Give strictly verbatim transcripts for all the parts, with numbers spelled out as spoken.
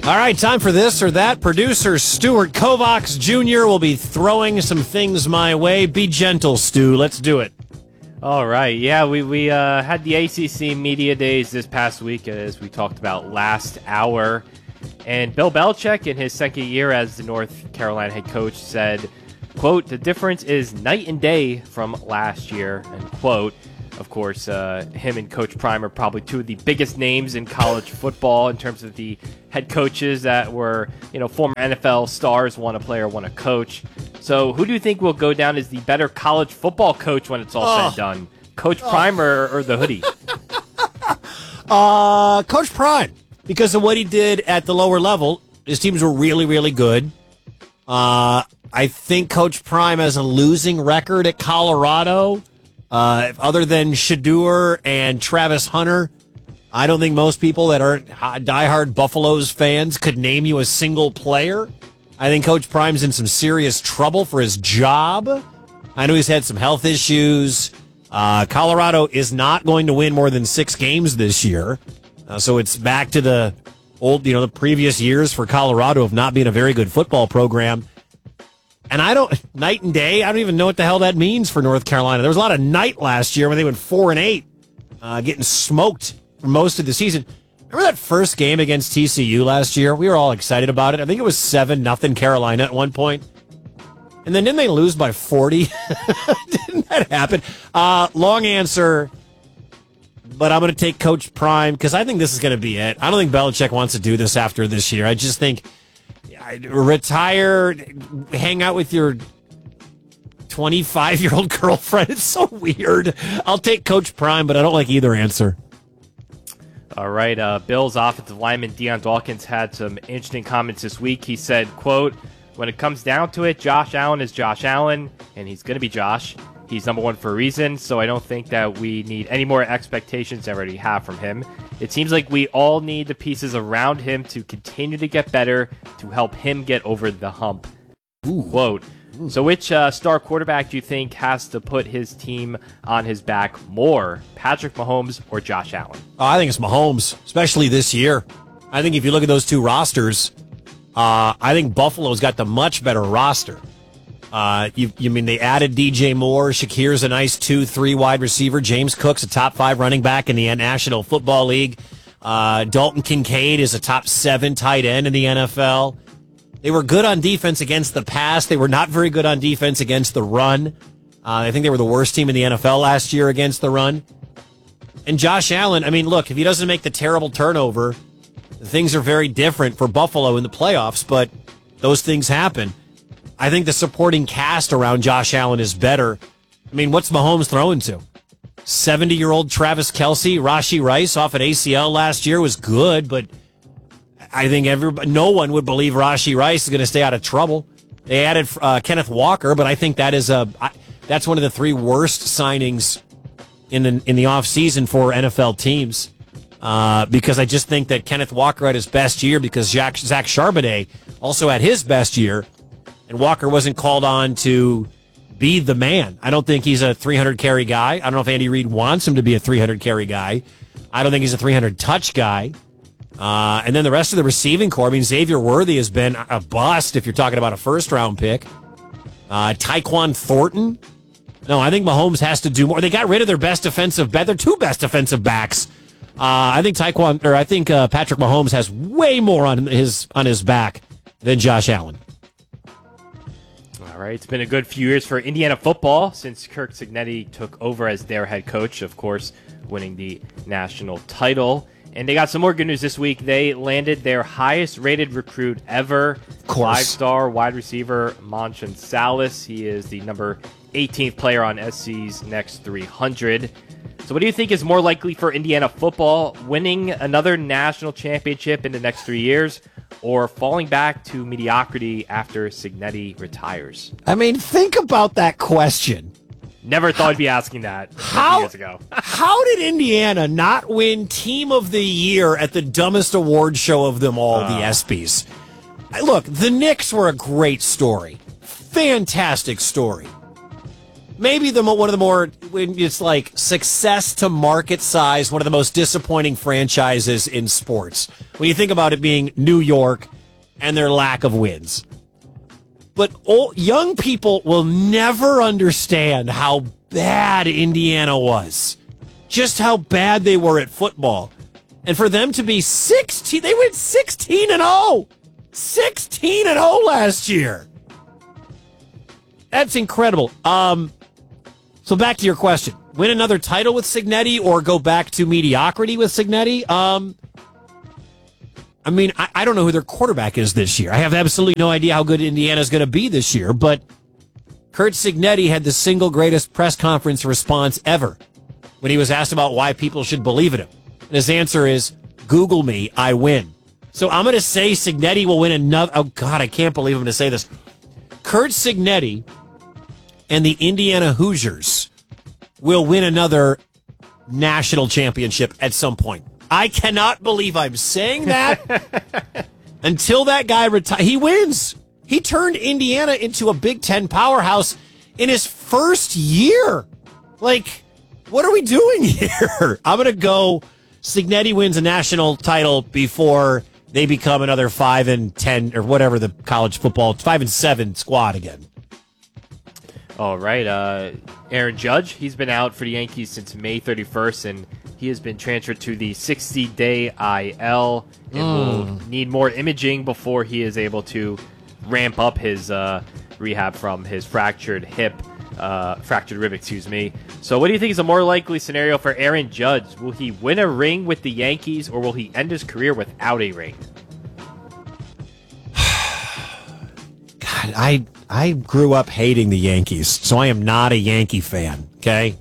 All right, time for this or that. Producer Stuart Kovacs Junior will be throwing some things my way. Be gentle, Stu. Let's do it. All right. Yeah, we, we uh, had the A C C Media Days this past week, as we talked about last hour. And Bill Belichick, in his second year as the North Carolina head coach, said, quote, "The difference is night and day from last year," end quote. Of course, uh, him and Coach Prime are probably two of the biggest names in college football in terms of the head coaches that were, you know, former N F L stars, one a player, one a coach. So who do you think will go down as the better college football coach when it's all oh. said and done? Coach oh. Prime or, or the hoodie? uh, Coach Prime, because of what he did at the lower level. His teams were really, really good. Uh, I think Coach Prime has a losing record at Colorado. Uh, other than Shedeur and Travis Hunter, I don't think most people that aren't diehard Buffaloes fans could name you a single player. I think Coach Prime's in some serious trouble for his job. I know he's had some health issues. Uh, Colorado is not going to win more than six games this year. Uh, so it's back to the old, you know, the previous years for Colorado of not being a very good football program. And I don't, night and day, I don't even know what the hell that means for North Carolina. There was a lot of night last year when they went four and eight, uh, getting smoked for most of the season. Remember that first game against T C U last year? We were all excited about it. I think it was seven nothing Carolina at one point. And then didn't they lose by forty? Didn't that happen? Uh, long answer, but I'm going to take Coach Prime because I think this is going to be it. I don't think Belichick wants to do this after this year. I just think retire, hang out with your twenty-five-year-old girlfriend. It's so weird. I'll take Coach Prime, but I don't like either answer. All right. Uh, Bills offensive lineman Deion Dawkins had some interesting comments this week. He said, quote, "When it comes down to it, Josh Allen is Josh Allen, and he's going to be Josh. He's number one for a reason, so I don't think that we need any more expectations than we already have from him. It seems like we all need the pieces around him to continue to get better, to help him get over the hump." Ooh. Quote. Ooh. So which uh, star quarterback do you think has to put his team on his back more, Patrick Mahomes or Josh Allen? Oh, I think it's Mahomes, especially this year. I think if you look at those two rosters, uh, I think Buffalo's got the much better roster. Uh, you, you mean they added D J Moore. Shakir's a nice two, three wide receiver. James Cook's a top five running back in the National Football League. Uh, Dalton Kincaid is a top seven tight end in the N F L. They were good on defense against the pass. They were not very good on defense against the run. Uh, I think they were the worst team in the N F L last year against the run. And Josh Allen, I mean, look, if he doesn't make the terrible turnover, things are very different for Buffalo in the playoffs, but those things happen. I think the supporting cast around Josh Allen is better. I mean, what's Mahomes throwing to? seventy-year-old Travis Kelce, Rashee Rice off an A C L last year was good, but I think everybody, no one would believe Rashee Rice is going to stay out of trouble. They added uh, Kenneth Walker, but I think that is a I, that's one of the three worst signings in the in the offseason for N F L teams. Uh, because I just think that Kenneth Walker had his best year because Zach, Zach Charbonnet also had his best year. And Walker wasn't called on to be the man. I don't think he's a three hundred carry guy. I don't know if Andy Reid wants him to be a three hundred carry guy. I don't think he's a three hundred touch guy. Uh, and then the rest of the receiving core, I mean, Xavier Worthy has been a bust if you're talking about a first-round pick. Uh, Tyquan Thornton. No, I think Mahomes has to do more. They got rid of their best defensive back, their two best defensive backs. Uh, I think Tyquan, or I think uh, Patrick Mahomes has way more on his on his back than Josh Allen. All right, it's been a good few years for Indiana football since Kirk Cignetti took over as their head coach, of course, winning the national title. And they got some more good news this week. They landed their highest-rated recruit ever, five-star wide receiver Montrezl Salas. He is the number eighteenth player on S C's Next three hundred. So what do you think is more likely for Indiana football, winning another national championship in the next three years, or falling back to mediocrity after Cignetti retires? I mean, think about that question. Never thought I'd be asking that how, years ago. How did Indiana not win Team of the Year at the dumbest award show of them all, uh. the ESPYs? Look, the Knicks were a great story. Fantastic story. maybe the mo- one of the more, when it's like success to market size, one of the most disappointing franchises in sports. When you think about it being New York and their lack of wins. But old, young people will never understand how bad Indiana was. Just how bad they were at football. And for them to be sixteen, they went sixteen and oh. sixteen and oh last year. That's incredible. Um, so back to your question. Win another title with Cignetti or go back to mediocrity with Cignetti? Um, I mean, I, I don't know who their quarterback is this year. I have absolutely no idea how good Indiana's going to be this year, but Curt Cignetti had the single greatest press conference response ever when he was asked about why people should believe in him. And his answer is, Google me, I win. So I'm going to say Cignetti will win another. Oh, God, I can't believe I'm going to say this. Curt Cignetti and the Indiana Hoosiers will win another national championship at some point. I cannot believe I'm saying that. Until that guy retires, he wins. He turned Indiana into a Big Ten powerhouse in his first year. Like, what are we doing here? I'm going to go Cignetti wins a national title before they become another five and ten or whatever the college football five and seven squad again. All right, uh, Aaron Judge. He's been out for the Yankees since May thirty-first, and he has been transferred to the sixty-day I L and mm. will need more imaging before he is able to ramp up his uh, rehab from his fractured hip, uh, fractured rib, excuse me. So what do you think is a more likely scenario for Aaron Judge? Will he win a ring with the Yankees, or will he end his career without a ring? God, I I grew up hating the Yankees, so I am not a Yankee fan, okay?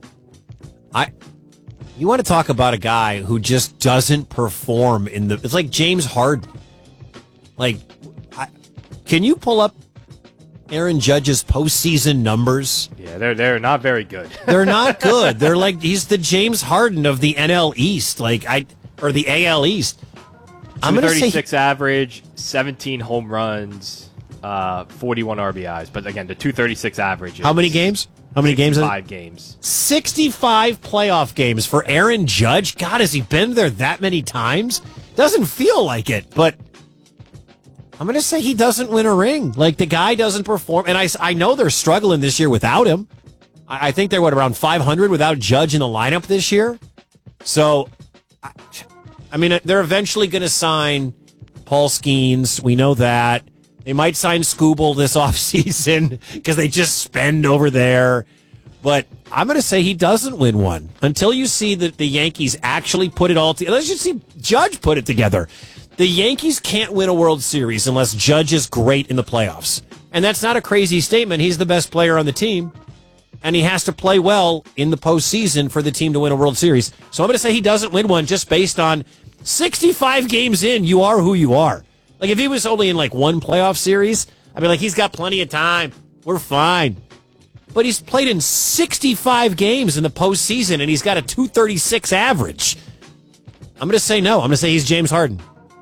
I you want to talk about a guy who just doesn't perform in the it's like James Harden. Like I, can you pull up Aaron Judge's postseason numbers? Yeah, they're they're not very good. They're not good. They're like he's the James Harden of the N L East, like I or the A L East. I'm going to say thirty-six average, seventeen home runs, uh, forty-one R B Is. But again, the two thirty-six average. Is how many games? How many games? Five games. sixty-five playoff games for Aaron Judge. God, has he been there that many times? Doesn't feel like it, but I'm going to say he doesn't win a ring. Like, the guy doesn't perform. And I, I know they're struggling this year without him. I, I think they're, what, around five hundred without Judge in the lineup this year? So, I, I mean, they're eventually going to sign Paul Skeens. We know that. They might sign Skubal this offseason because they just spend over there. But I'm going to say he doesn't win one until you see that the Yankees actually put it all together. Let's just see Judge put it together. The Yankees can't win a World Series unless Judge is great in the playoffs. And that's not a crazy statement. He's the best player on the team, and he has to play well in the postseason for the team to win a World Series. So I'm going to say he doesn't win one just based on sixty-five games in, you are who you are. Like, if he was only in, like, one playoff series, I'd be like, he's got plenty of time. We're fine. But he's played in sixty-five games in the postseason, and he's got a two thirty-six average. I'm going to say no. I'm going to say he's James Harden.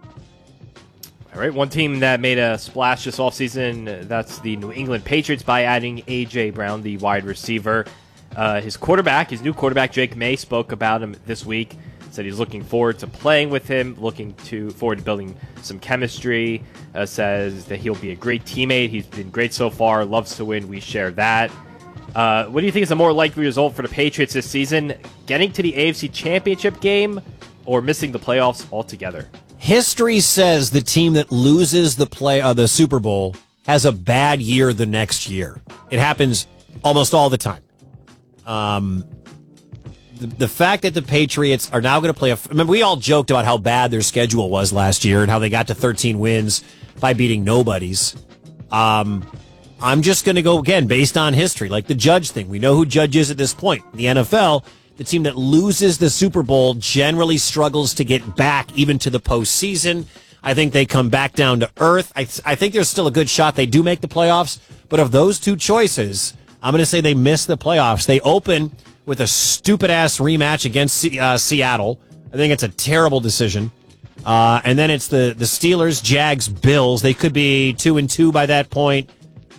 All right, one team that made a splash this offseason, that's the New England Patriots by adding A J. Brown, the wide receiver. Uh, his quarterback, his new quarterback, Drake May, spoke about him this week. Said he's looking forward to playing with him, looking to forward to building some chemistry. Uh, says that he'll be a great teammate. He's been great so far, loves to win. We share that. Uh, what do you think is a more likely result for the Patriots this season? Getting to the A F C Championship game or missing the playoffs altogether? History says the team that loses the play uh, the Super Bowl has a bad year the next year. It happens almost all the time. Um, the, the fact that the Patriots are now going to play a... Remember, we all joked about how bad their schedule was last year and how they got to thirteen wins by beating nobodies. Um, I'm just going to go, again, based on history, like the Judge thing. We know who Judge is at this point. In the N F L, the team that loses the Super Bowl generally struggles to get back even to the postseason. I think they come back down to earth. I, I think there's still a good shot they do make the playoffs. But of those two choices, I'm going to say they miss the playoffs. They open with a stupid-ass rematch against uh, Seattle. I think it's a terrible decision. Uh, and then it's the, the Steelers, Jags, Bills. They could be two and two by that point.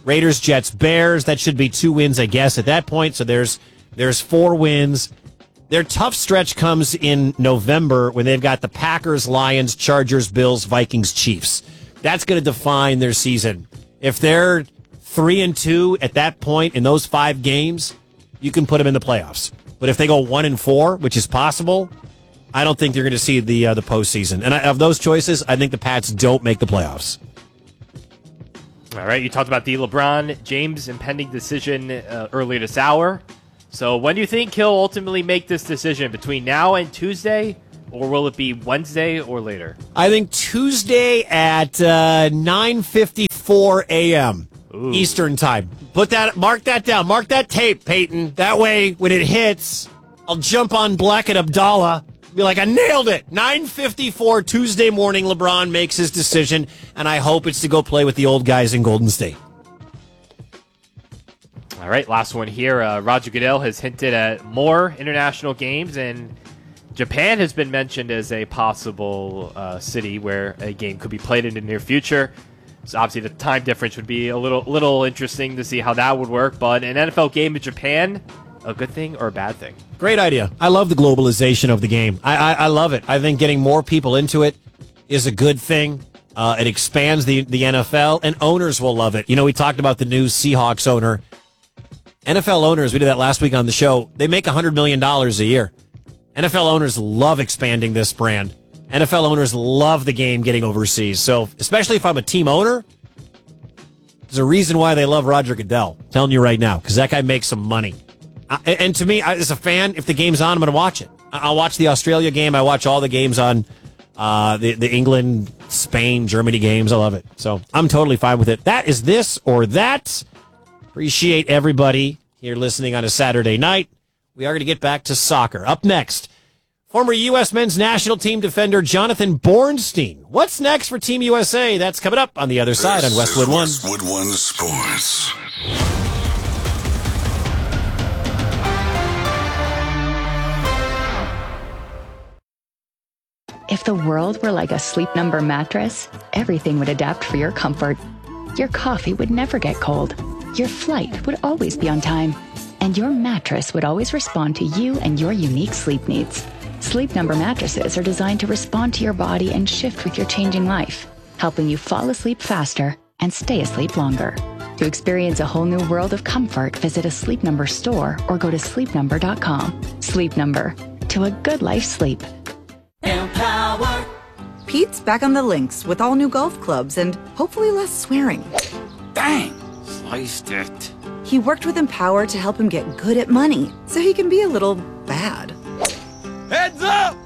Raiders, Jets, Bears. That should be two wins, I guess, at that point. So there's there's four wins. Their tough stretch comes in November when they've got the Packers, Lions, Chargers, Bills, Vikings, Chiefs. That's going to define their season. If they're three and two at that point in those five games, you can put them in the playoffs. But if they go one and four, which is possible, I don't think they're going to see the uh, the postseason. And I, of those choices, I think the Pats don't make the playoffs. All right, you talked about the LeBron James impending decision uh, earlier this hour. So when do you think he'll ultimately make this decision? Between now and Tuesday, or will it be Wednesday or later? I think Tuesday at uh, nine fifty-four a.m. Ooh. Eastern time. Put that, mark that down. Mark that tape, Peyton. That way, when it hits, I'll jump on Black and Abdallah. Be like, I nailed it. nine fifty-four Tuesday morning, LeBron makes his decision, and I hope it's to go play with the old guys in Golden State. All right, last one here. Uh, Roger Goodell has hinted at more international games, and Japan has been mentioned as a possible uh, city where a game could be played in the near future. So obviously the time difference would be a little little interesting to see how that would work. But an N F L game in Japan, a good thing or a bad thing? Great idea. I love the globalization of the game. I, I, I love it. I think getting more people into it is a good thing. Uh, it expands the, the N F L, and owners will love it. You know, we talked about the new Seahawks owner. N F L owners, we did that last week on the show, they make one hundred million dollars a year. N F L owners love expanding this brand. N F L owners love the game getting overseas. So, especially if I'm a team owner, there's a reason why they love Roger Goodell. I'm telling you right now, because that guy makes some money. Uh, and to me, as a fan, if the game's on, I'm going to watch it. I'll watch the Australia game. I watch all the games on uh, the, the England, Spain, Germany games. I love it. So I'm totally fine with it. That is this or that. Appreciate everybody here listening on a Saturday night. We are going to get back to soccer. Up next, former U S men's national team defender Jonathan Bornstein. What's next for Team U S A? That's coming up on the other side this on Westwood One. Westwood One Sports. If the world were like a Sleep Number mattress, everything would adapt for your comfort. Your coffee would never get cold. Your flight would always be on time. And your mattress would always respond to you and your unique sleep needs. Sleep Number mattresses are designed to respond to your body and shift with your changing life, helping you fall asleep faster and stay asleep longer. To experience a whole new world of comfort, visit a Sleep Number store or go to sleep number dot com. Sleep Number. To a good life sleep. Empower. Pete's back on the links with all new golf clubs and hopefully less swearing. Dang, sliced it. He worked with Empower to help him get good at money so he can be a little bad. Heads up!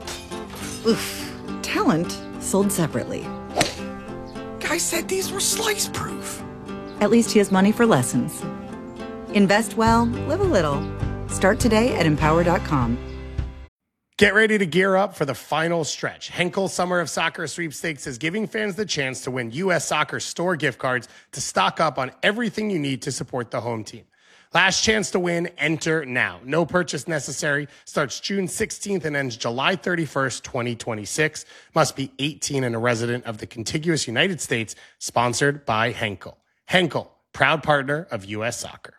Oof. Talent sold separately. Guy said these were slice proof. At least he has money for lessons. Invest well, live a little. Start today at empower dot com. Get ready to gear up for the final stretch. Henkel Summer of Soccer Sweepstakes is giving fans the chance to win U S Soccer store gift cards to stock up on everything you need to support the home team. Last chance to win, enter now. No purchase necessary. Starts June sixteenth and ends July thirty-first, twenty twenty-six. Must be eighteen and a resident of the contiguous United States. Sponsored by Henkel. Henkel, proud partner of U S Soccer.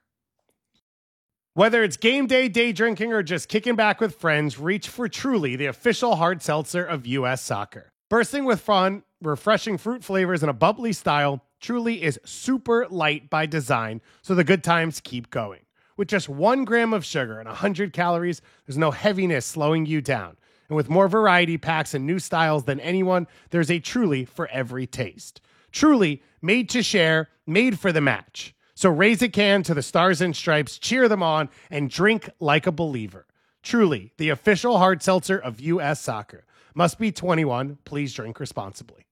Whether it's game day, day drinking, or just kicking back with friends, reach for Truly, the official hard seltzer of U S Soccer. Bursting with fun, refreshing fruit flavors, and a bubbly style, Truly is super light by design, so the good times keep going. With just one gram of sugar and one hundred calories, there's no heaviness slowing you down. And with more variety packs and new styles than anyone, there's a Truly for every taste. Truly, made to share, made for the match. So raise a can to the Stars and Stripes, cheer them on, and drink like a believer. Truly, the official hard seltzer of U S Soccer. Must be twenty-one. Please drink responsibly.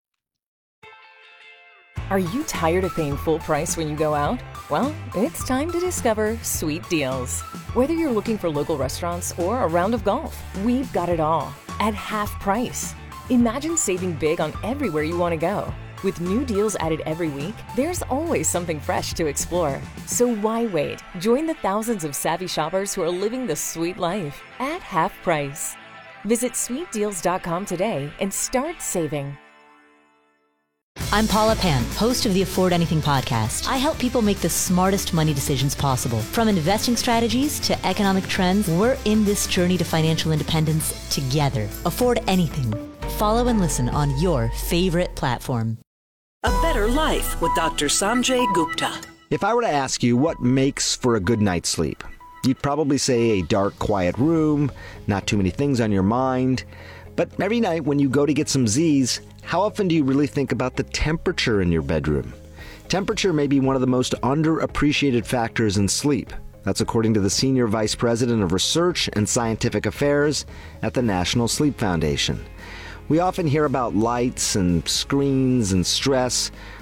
Are you tired of paying full price when you go out? Well, it's time to discover Sweet Deals. Whether you're looking for local restaurants or a round of golf, we've got it all at half price. Imagine saving big on everywhere you want to go. With new deals added every week, there's always something fresh to explore. So why wait? Join the thousands of savvy shoppers who are living the sweet life at half price. Visit sweet deals dot com today and start saving. I'm Paula Pan, host of the Afford Anything podcast. I help people make the smartest money decisions possible. From investing strategies to economic trends, we're in this journey to financial independence together. Afford Anything. Follow and listen on your favorite platform. A Better Life with Doctor Sanjay Gupta. If I were to ask you what makes for a good night's sleep, you'd probably say a dark, quiet room, not too many things on your mind. But every night when you go to get some Z's, how often do you really think about the temperature in your bedroom? Temperature may be one of the most underappreciated factors in sleep. That's according to the Senior Vice President of Research and Scientific Affairs at the National Sleep Foundation. We often hear about lights and screens and stress,